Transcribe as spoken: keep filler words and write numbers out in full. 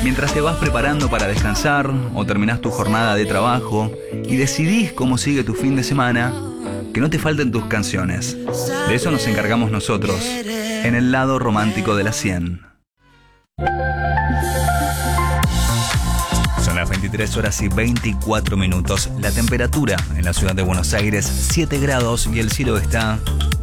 Mientras te vas preparando para descansar o terminás tu jornada de trabajo y decidís cómo sigue tu fin de semana, que no te falten tus canciones. De eso nos encargamos nosotros, en el lado romántico de la cien. Son las veintitrés horas y veinticuatro minutos. La temperatura en la ciudad de Buenos Aires, siete grados, y el cielo está